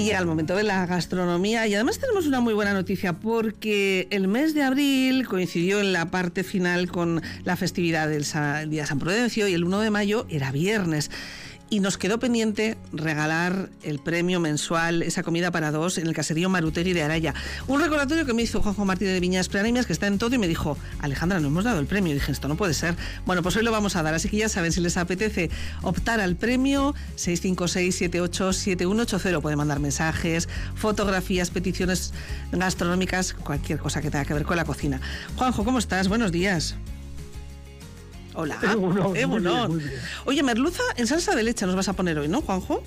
llega el momento de la gastronomía y además tenemos una muy buena noticia porque el mes de abril coincidió en la parte final con la festividad del Día San Prudencio y el 1 de mayo era viernes. Y nos quedó pendiente regalar el premio mensual, esa comida para dos, en el caserío Marutegui de Araya. Un recordatorio que me hizo Juanjo Martínez de Viñas Preanimias, que está en todo, y me dijo: Alejandra, no hemos dado el premio. Y dije, esto no puede ser. Bueno, pues hoy lo vamos a dar, así que ya saben, si les apetece optar al premio, 656-787180. Pueden mandar mensajes, fotografías, peticiones gastronómicas, cualquier cosa que tenga que ver con la cocina. Juanjo, ¿cómo estás? Buenos días. Hola. Muy bien. Oye, merluza en salsa de leche nos vas a poner hoy, ¿no, Juanjo?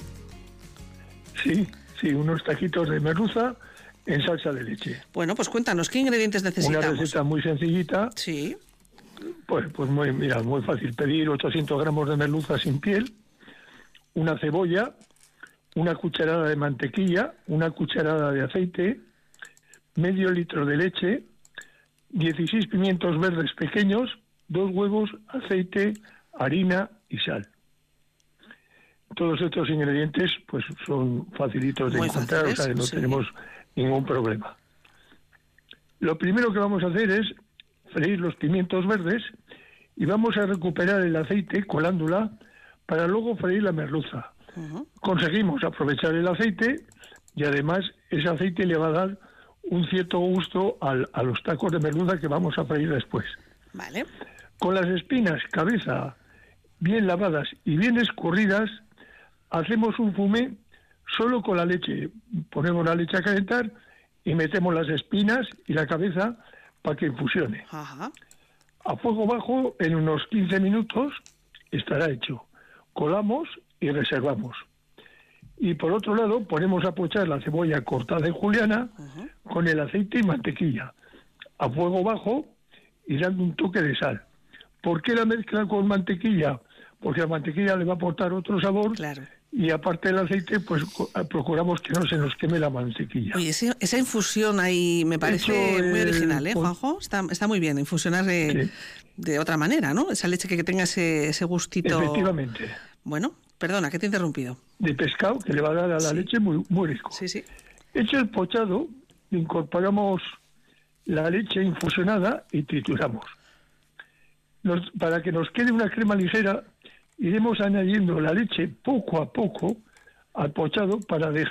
Sí, unos taquitos de merluza en salsa de leche. Bueno, pues cuéntanos, ¿qué ingredientes necesitamos? Una receta muy sencillita. Sí. Pues muy fácil. Pedir 800 gramos de merluza sin piel, una cebolla, una cucharada de mantequilla, una cucharada de aceite, medio litro de leche, 16 pimientos verdes pequeños, 2 huevos, aceite, harina y sal. Todos estos ingredientes pues son facilitos de muy encontrar, fáciles, o sea que no sí. tenemos ningún problema. Lo primero que vamos a hacer es freír los pimientos verdes y vamos a recuperar el aceite colándola para luego freír la merluza. Uh-huh. Conseguimos aprovechar el aceite y además ese aceite le va a dar un cierto gusto a los tacos de merluza que vamos a freír después. Vale. Con las espinas, cabeza, bien lavadas y bien escurridas, hacemos un fumé solo con la leche. Ponemos la leche a calentar y metemos las espinas y la cabeza para que infusione. Ajá. A fuego bajo, en unos 15 minutos, estará hecho. Colamos y reservamos. Y por otro lado, ponemos a pochar la cebolla cortada en juliana con el aceite y mantequilla. A fuego bajo y dando un toque de sal. ¿Por qué la mezcla con mantequilla? Porque la mantequilla le va a aportar otro sabor. Claro. Y aparte del aceite, pues procuramos que no se nos queme la mantequilla. Oye, esa infusión ahí me parece muy original, ¿eh, Juanjo? Está muy bien, infusionar de otra manera, ¿no? Esa leche que tenga ese gustito. Efectivamente. Bueno, perdona, que te he interrumpido. De pescado, que le va a dar a la leche muy rico. Sí. Hecho el pochado, incorporamos la leche infusionada y trituramos. Para que nos quede una crema ligera, iremos añadiendo la leche poco a poco al pochado para dejar